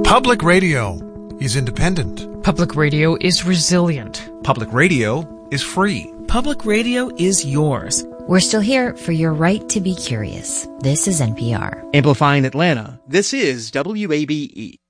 Public radio is independent. Public radio is resilient. Public radio is free. Public radio is yours. We're still here for your right to be curious. This is NPR. Amplifying Atlanta, this is WABE.